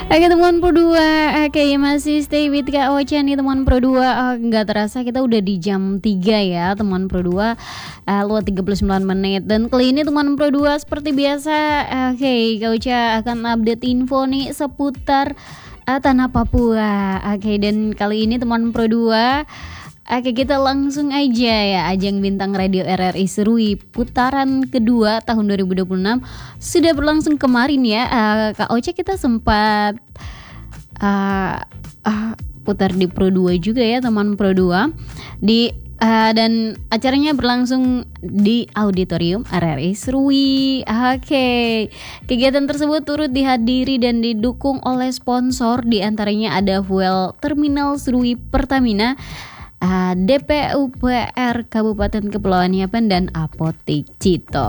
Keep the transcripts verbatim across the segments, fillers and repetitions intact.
Oke teman Pro dua, oke masih stay with Kak Ocha nih teman Pro dua. uh, Gak terasa kita udah di jam tiga ya teman Pro dua, uh, Luar tiga puluh sembilan menit. Dan kali ini teman Pro dua seperti biasa, oke okay, Kak Ocha akan update info nih seputar uh, Tanah Papua. Oke, dan kali ini teman Pro dua, oke kita langsung aja ya. Ajang Bintang Radio R R I Serui putaran kedua tahun dua ribu dua puluh enam sudah berlangsung kemarin ya. uh, Kak Ocha kita sempat uh, uh, putar di Pro dua juga ya teman Pro dua di uh, dan acaranya berlangsung di auditorium R R I Serui. Oke, kegiatan tersebut turut dihadiri dan didukung oleh sponsor, diantaranya ada Fuel Terminal Serui Pertamina, Uh, D P U P R Kabupaten Kepulauan Yapen, dan Apotik Cito.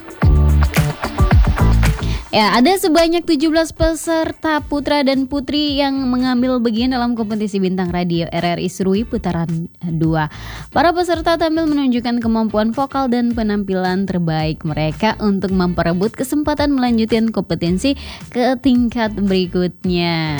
Ya, ada sebanyak tujuh belas peserta putra dan putri yang mengambil bagian dalam kompetisi Bintang Radio R R I Serui putaran dua. Para peserta tampil menunjukkan kemampuan vokal dan penampilan terbaik mereka untuk memperebut kesempatan melanjutkan kompetensi ke tingkat berikutnya.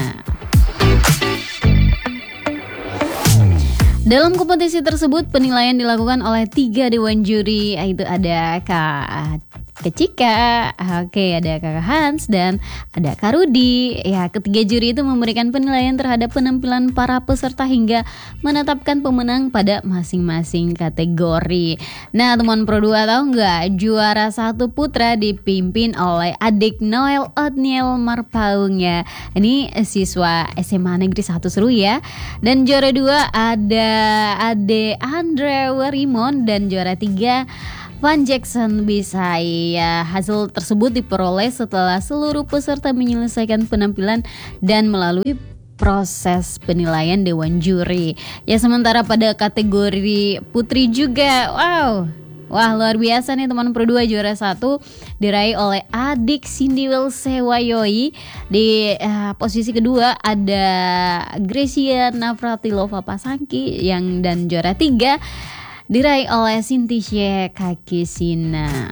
Dalam kompetisi tersebut penilaian dilakukan oleh tiga dewan juri, yaitu ada Kak Kecika, oke ada Kakak Hans, dan ada Kak Rudi. Ya, ketiga juri itu memberikan penilaian terhadap penampilan para peserta hingga menetapkan pemenang pada masing-masing kategori. Nah teman Pro dua tahu nggak, juara satu putra dipimpin oleh adik Noel Otniel Marpaung ya. Ini siswa S M A Negeri satu Serui ya. Dan juara dua ada Ade Andre Warimon, dan juara tiga Van Jackson Bisai ya. Hasil tersebut diperoleh setelah seluruh peserta menyelesaikan penampilan dan melalui proses penilaian dewan juri. Ya, sementara pada kategori putri juga, wow, wah luar biasa nih teman Pro dua, juara satu diraih oleh adik Cindy Wilsewayoi. Di uh, posisi kedua ada Gracia Navratilova Pasangki yang dan juara tiga diraih oleh Sintisye Kakisina.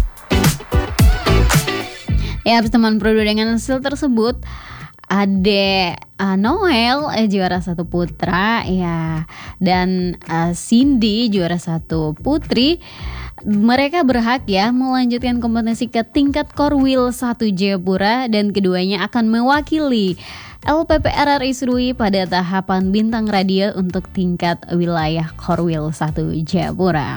Ya, teman Pro dua, dengan hasil tersebut Ade uh, Noel eh, juara satu putra ya, dan uh, Cindy juara satu putri. Mereka berhak ya melanjutkan kompetensi ke tingkat Korwil satu Jayapura, dan keduanya akan mewakili L P P R R I Serui pada tahapan Bintang Radio untuk tingkat wilayah Korwil satu Jayapura.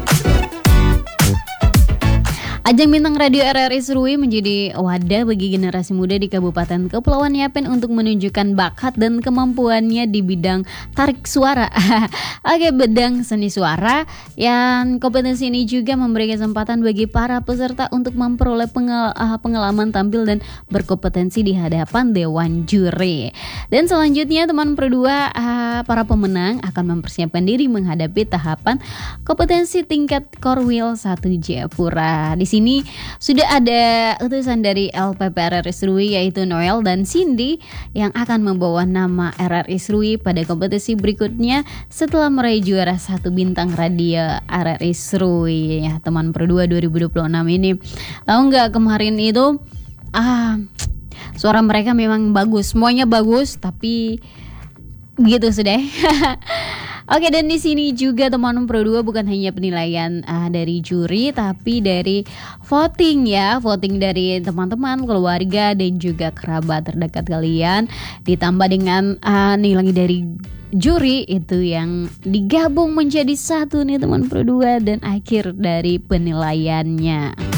Ajang Bintang Radio R R I Serui menjadi wadah bagi generasi muda di Kabupaten Kepulauan Yapen untuk menunjukkan bakat dan kemampuannya di bidang tarik suara. Oke, bidang seni suara. Yang kompetensi ini juga memberi kesempatan bagi para peserta untuk memperoleh pengel- pengalaman tampil dan berkompetensi di hadapan dewan juri. Dan selanjutnya teman Pro dua, para pemenang akan mempersiapkan diri menghadapi tahapan kompetensi tingkat Korwil satu Jayapura. Di sini sudah ada utusan dari L P P R R I Serui, yaitu Noel dan Cindy, yang akan membawa nama R R I Serui pada kompetisi berikutnya setelah meraih juara satu Bintang Radio R R I Serui ya teman Pro dua dua ribu dua puluh enam ini. Tahu nggak, kemarin itu ah suara mereka memang bagus, semuanya bagus, tapi begitu sudah. Oke, dan di sini juga teman Pro dua bukan hanya penilaian uh, dari juri, tapi dari voting ya, voting dari teman-teman, keluarga, dan juga kerabat terdekat kalian, ditambah dengan uh, nilai dari juri itu yang digabung menjadi satu nih teman Pro dua, dan akhir dari penilaiannya.